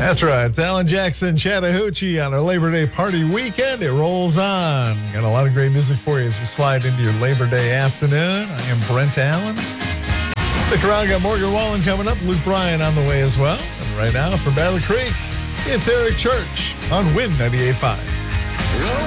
That's right. It's Alan Jackson, Chattahoochee on our Labor Day party weekend. It rolls on. Got a lot of great music for you as we slide into your Labor Day afternoon. I am Brent Allen. Stick around. Got Morgan Wallen coming up. Luke Bryan on the way as well. And right now for Battle Creek, it's Eric Church on Win 98.5.